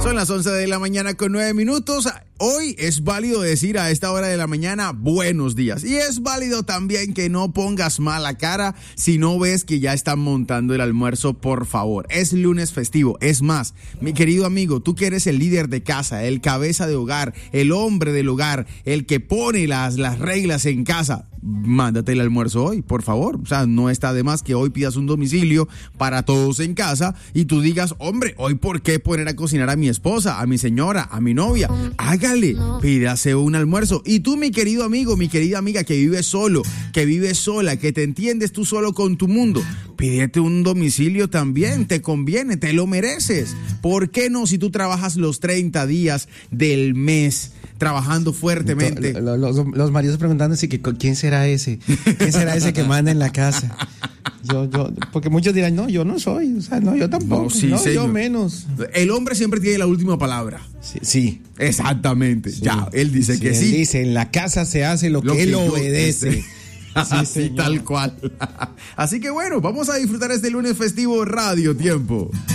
Son las 11 de la mañana con 9 minutos. Hoy es válido decir a esta hora de la mañana buenos días. Y es válido también que no pongas mala cara si no ves que ya están montando el almuerzo, por favor. Es lunes festivo. Es más, mi querido amigo, tú que eres el líder de casa, el cabeza de hogar, el hombre del hogar, el que pone las reglas en casa, mándate el almuerzo hoy, por favor. O sea, no está de más que hoy pidas un domicilio para todos en casa y tú digas, hombre, hoy por qué poner a cocinar a mi esposa, a mi señora, a mi novia. Hágale, pídase un almuerzo. Y tú, mi querido amigo, mi querida amiga que vives solo, que vives sola, que te entiendes tú solo con tu mundo, pídete un domicilio también, te conviene, te lo mereces. ¿Por qué no si tú trabajas los 30 días del mes? Trabajando fuertemente. Los maridos preguntando si quién será ese que manda en la casa. Yo, porque muchos dirán, no, yo no soy, o sea, no, yo tampoco, yo menos. El hombre siempre tiene la última palabra. Sí. Exactamente, sí. Ya, él dice que sí. Él dice, en la casa se hace lo que él obedece. Sí, tal cual. Así que bueno, vamos a disfrutar este lunes festivo Radio Tiempo.